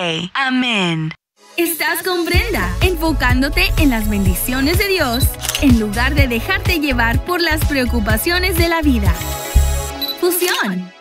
pray. Amén. Estás con Brenda, enfocándote en las bendiciones de Dios, en lugar de dejarte llevar por las preocupaciones de la vida. Fusión.